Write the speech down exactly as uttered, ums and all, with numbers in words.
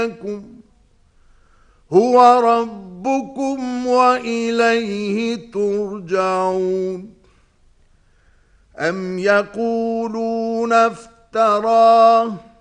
يَكُنْ هُوَ رَبُّكُمْ وَإِلَيْهِ تُرْجَعُونَ أَمْ يَقُولُونَ افْتَرَاهُ